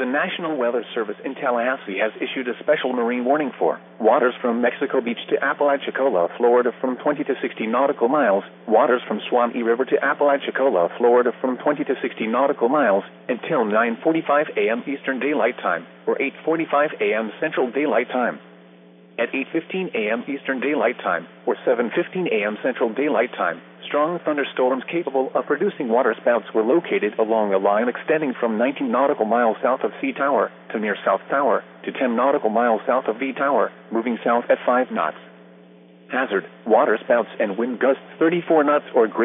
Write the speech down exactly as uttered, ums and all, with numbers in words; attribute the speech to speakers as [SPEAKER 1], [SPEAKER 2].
[SPEAKER 1] National Weather Service in Tallahassee has issued a special marine warning for waters from Mexico Beach to Apalachicola, Florida from twenty to sixty nautical miles, waters from Suwannee River to Apalachicola, Florida from twenty to sixty nautical miles, until nine forty-five a.m. Eastern Daylight Time, or eight forty-five a.m. Central Daylight Time. At eight fifteen a.m. Eastern Daylight Time, or seven fifteen a.m. Central Daylight Time, strong thunderstorms capable of producing waterspouts were located along a line extending from nineteen nautical miles south of C Tower to near South Tower to ten nautical miles south of V Tower, moving south at five knots. Hazard: waterspouts and wind gusts thirty-four knots or greater.